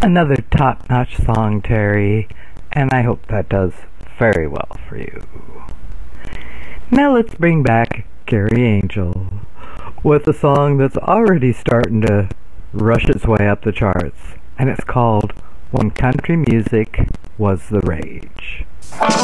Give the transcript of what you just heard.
Another top-notch song, Terry, and I hope that does very well for you. Now let's bring back Gary Angel with a song that's already starting to rush its way up the charts, and it's called When Country Music Was the Rage.